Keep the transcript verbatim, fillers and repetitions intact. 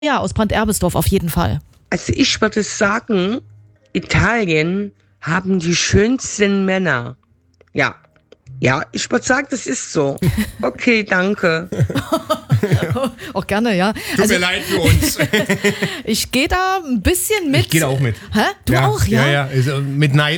Ja, aus Brand-Erbesdorf auf jeden Fall. Also ich würde sagen, Italien haben die schönsten Männer. Ja. Ja, ich würde sagen, das ist so. Okay, danke. Auch gerne, ja. Tut Also, mir leid für uns. ich gehe da ein bisschen mit. Ich gehe da auch mit. Hä? Du ja, auch, ja? Ja, ja, also mit Neid.